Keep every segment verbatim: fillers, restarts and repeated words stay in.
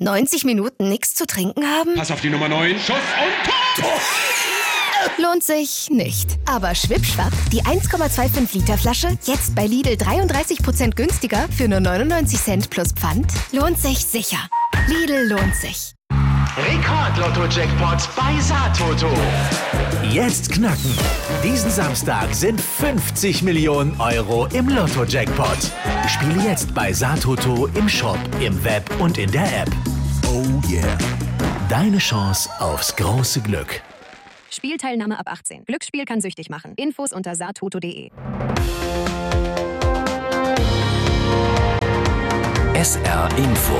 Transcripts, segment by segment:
neunzig Minuten nichts zu trinken haben? Pass auf die Nummer neun. Schuss und Tor! Lohnt sich nicht. Aber schwippschwapp, die eins Komma fünfundzwanzig Liter Flasche, jetzt bei Lidl dreiunddreißig Prozent günstiger für nur neunundneunzig Cent plus Pfand, lohnt sich sicher. Lidl lohnt sich. Rekord-Lotto-Jackpot bei Satoto. Jetzt knacken. Diesen Samstag sind fünfzig Millionen Euro im Lotto-Jackpot. Spiele jetzt bei Satoto im Shop, im Web und in der App. Oh yeah. Deine Chance aufs große Glück. Spielteilnahme ab achtzehn. Glücksspiel kann süchtig machen. Infos unter satoto punkt de. S R Info.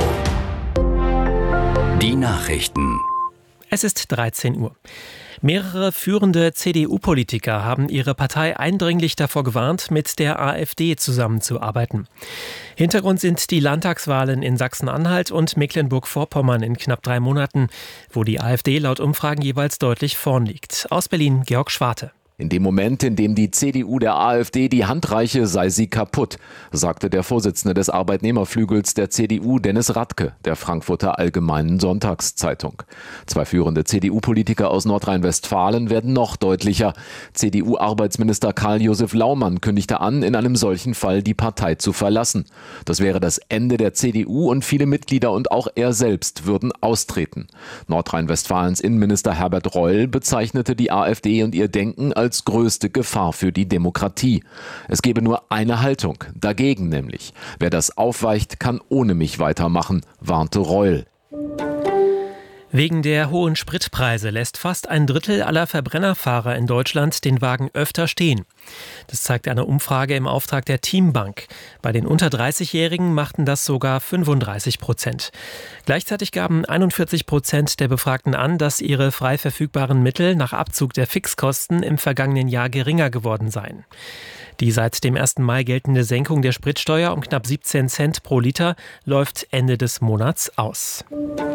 Die Nachrichten. Es ist dreizehn Uhr. Mehrere führende C D U-Politiker haben ihre Partei eindringlich davor gewarnt, mit der AfD zusammenzuarbeiten. Hintergrund sind die Landtagswahlen in Sachsen-Anhalt und Mecklenburg-Vorpommern in knapp drei Monaten, wo die AfD laut Umfragen jeweils deutlich vorn liegt. Aus Berlin Georg Schwarte. In dem Moment, in dem die C D U der AfD die Hand reiche, sei sie kaputt, sagte der Vorsitzende des Arbeitnehmerflügels der C D U, Dennis Radke, der Frankfurter Allgemeinen Sonntagszeitung. Zwei führende C D U-Politiker aus Nordrhein-Westfalen werden noch deutlicher. C D U-Arbeitsminister Karl-Josef Laumann kündigte an, in einem solchen Fall die Partei zu verlassen. Das wäre das Ende der C D U und viele Mitglieder und auch er selbst würden austreten. Nordrhein-Westfalens Innenminister Herbert Reul bezeichnete die AfD und ihr Denken als als größte Gefahr für die Demokratie. Es gebe nur eine Haltung, dagegen nämlich. Wer das aufweicht, kann ohne mich weitermachen, warnte Reul. Wegen der hohen Spritpreise lässt fast ein Drittel aller Verbrennerfahrer in Deutschland den Wagen öfter stehen. Das zeigt eine Umfrage im Auftrag der Teambank. Bei den unter dreißigjährigen machten das sogar fünfunddreißig Prozent. Gleichzeitig gaben einundvierzig Prozent der Befragten an, dass ihre frei verfügbaren Mittel nach Abzug der Fixkosten im vergangenen Jahr geringer geworden seien. Die seit dem ersten Mai geltende Senkung der Spritsteuer um knapp siebzehn Cent pro Liter läuft Ende des Monats aus.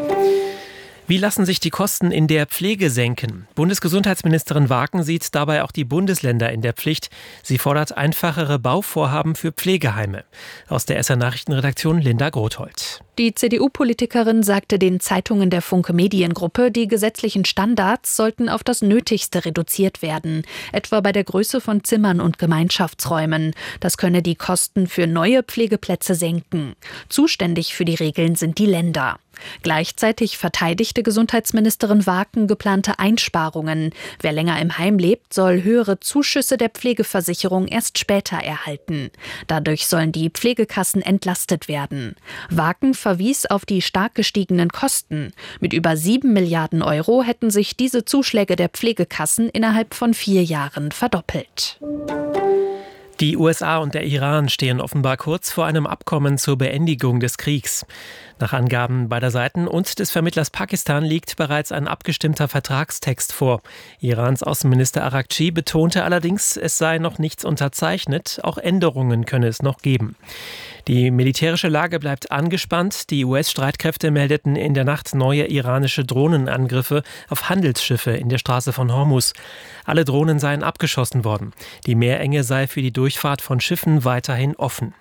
Wie lassen sich die Kosten in der Pflege senken? Bundesgesundheitsministerin Waken sieht dabei auch die Bundesländer in der Pflicht. Sie fordert einfachere Bauvorhaben für Pflegeheime. Aus der S R-Nachrichtenredaktion Linda Grothold. Die C D U-Politikerin sagte den Zeitungen der Funke Mediengruppe, die gesetzlichen Standards sollten auf das Nötigste reduziert werden, etwa bei der Größe von Zimmern und Gemeinschaftsräumen. Das könne die Kosten für neue Pflegeplätze senken. Zuständig für die Regeln sind die Länder. Gleichzeitig verteidigte Gesundheitsministerin Waken geplante Einsparungen. Wer länger im Heim lebt, soll höhere Zuschüsse der Pflegeversicherung erst später erhalten. Dadurch sollen die Pflegekassen entlastet werden. Waken verwies auf die stark gestiegenen Kosten. Mit über sieben Milliarden Euro hätten sich diese Zuschläge der Pflegekassen innerhalb von vier Jahren verdoppelt. Die U S A und der Iran stehen offenbar kurz vor einem Abkommen zur Beendigung des Kriegs. Nach Angaben beider Seiten und des Vermittlers Pakistan liegt bereits ein abgestimmter Vertragstext vor. Irans Außenminister Araghchi betonte allerdings, es sei noch nichts unterzeichnet, auch Änderungen könne es noch geben. Die militärische Lage bleibt angespannt. Die U S-Streitkräfte meldeten in der Nacht neue iranische Drohnenangriffe auf Handelsschiffe in der Straße von Hormuz. Alle Drohnen seien abgeschossen worden. Die Meerenge sei für die Durchfahrt von Schiffen weiterhin offen.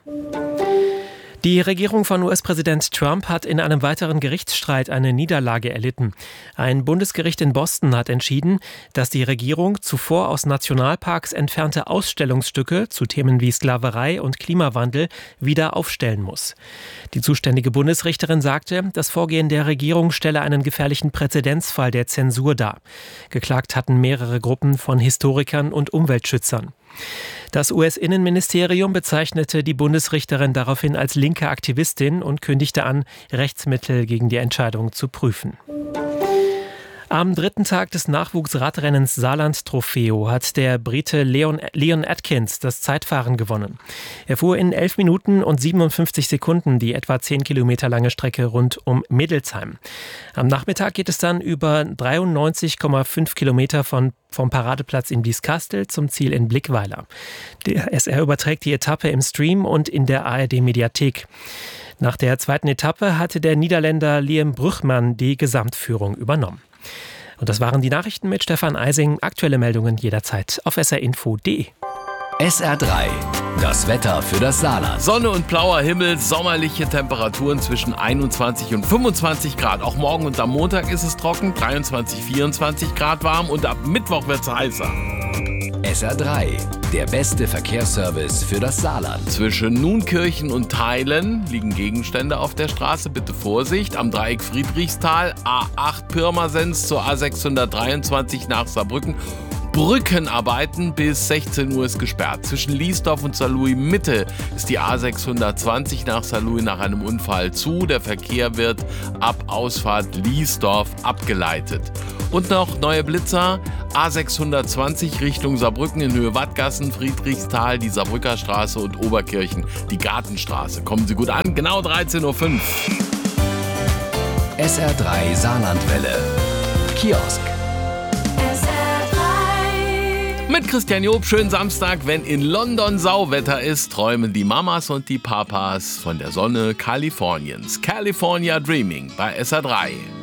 Die Regierung von U S-Präsident Trump hat in einem weiteren Gerichtsstreit eine Niederlage erlitten. Ein Bundesgericht in Boston hat entschieden, dass die Regierung zuvor aus Nationalparks entfernte Ausstellungsstücke zu Themen wie Sklaverei und Klimawandel wieder aufstellen muss. Die zuständige Bundesrichterin sagte, das Vorgehen der Regierung stelle einen gefährlichen Präzedenzfall der Zensur dar. Geklagt hatten mehrere Gruppen von Historikern und Umweltschützern. Das U S-Innenministerium bezeichnete die Bundesrichterin daraufhin als linke Aktivistin und kündigte an, Rechtsmittel gegen die Entscheidung zu prüfen. Am dritten Tag des Nachwuchsradrennens Saarland Trofeo hat der Brite Leon, Leon Atkins das Zeitfahren gewonnen. Er fuhr in elf Minuten und siebenundfünfzig Sekunden die etwa zehn Kilometer lange Strecke rund um Middelsheim. Am Nachmittag geht es dann über dreiundneunzig Komma fünf Kilometer von, vom Paradeplatz in Bieskastel zum Ziel in Blickweiler. Der S R überträgt die Etappe im Stream und in der A R D-Mediathek. Nach der zweiten Etappe hatte der Niederländer Liam Brugman die Gesamtführung übernommen. Und das waren die Nachrichten mit Stefan Eising. Aktuelle Meldungen jederzeit auf s r info punkt de. S R drei. Das Wetter für das Saarland. Sonne und blauer Himmel, sommerliche Temperaturen zwischen einundzwanzig und fünfundzwanzig Grad. Auch morgen und am Montag ist es trocken, dreiundzwanzig, vierundzwanzig Grad warm und ab Mittwoch wird es heißer. S R drei, der beste Verkehrsservice für das Saarland. Zwischen Nunkirchen und Theilen liegen Gegenstände auf der Straße. Bitte Vorsicht. Am Dreieck Friedrichsthal, A acht Pirmasens zur A sechshundertdreiundzwanzig nach Saarbrücken. Brückenarbeiten bis sechzehn Uhr ist gesperrt. Zwischen Liesdorf und Saarlouis Mitte ist die A sechshundertzwanzig nach Saarlouis nach einem Unfall zu. Der Verkehr wird ab Ausfahrt Liesdorf abgeleitet. Und noch neue Blitzer. A sechshundertzwanzig Richtung Saarbrücken in Höhe Wattgassen, Friedrichsthal, die Saarbrücker Straße und Oberkirchen, die Gartenstraße. Kommen Sie gut an, genau dreizehn Uhr fünf. S R drei Saarlandwelle. Kiosk. Mit Christian Job, schönen Samstag. Wenn in London Sauwetter ist, träumen die Mamas und die Papas von der Sonne Kaliforniens. California Dreaming bei S R drei.